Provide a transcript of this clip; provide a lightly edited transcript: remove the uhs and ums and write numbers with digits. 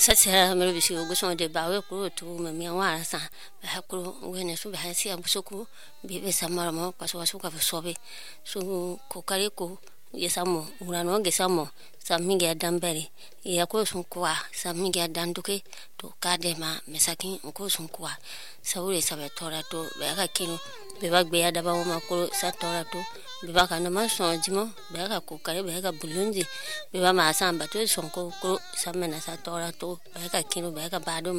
Sasa mero bisi oguso de bawe kuro to me wa sa ba kuro we ne so ba si abusoku be samara mo kwaso waso ka sobe so ko kare ko yesamo urano gesamo samingi adambere ya ko sun kwa samingi adanduke to kadema mesakin ko sun kwa saure sabe tora to be ka kinu be ba gbe adaba wo makoro sa tora to be ba kana ma so jimo be ka ko kare be ka bulunji be ba ma samba to son ko samena sa tora to be ka kinu be ka bado